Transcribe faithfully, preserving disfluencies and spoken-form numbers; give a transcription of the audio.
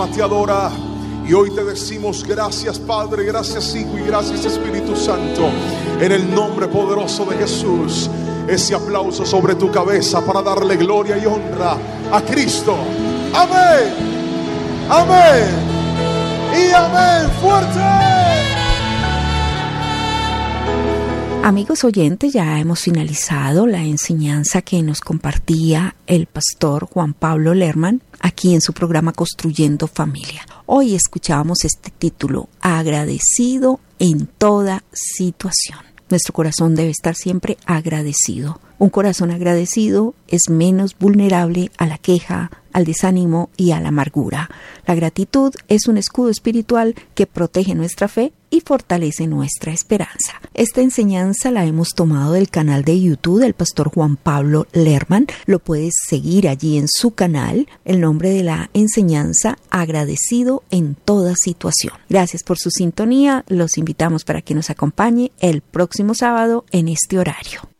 alma te adora. Y hoy te decimos gracias Padre, gracias Hijo y gracias Espíritu Santo. En el nombre poderoso de Jesús. Ese aplauso sobre tu cabeza para darle gloria y honra a Cristo. Amén. Amén. Y amén. Fuerte. Amigos oyentes, ya hemos finalizado la enseñanza que nos compartía el pastor Juan Pablo Lerman aquí en su programa Construyendo Familia. Hoy escuchábamos este título, Agradecido en toda situación. Nuestro corazón debe estar siempre agradecido. Un corazón agradecido es menos vulnerable a la queja, al desánimo y a la amargura. La gratitud es un escudo espiritual que protege nuestra fe y fortalece nuestra esperanza. Esta enseñanza la hemos tomado del canal de YouTube del pastor Juan Pablo Lerman. Lo puedes seguir allí en su canal. El nombre de la enseñanza, Agradecido en toda situación. Gracias por su sintonía. Los invitamos para que nos acompañe el próximo sábado en este horario.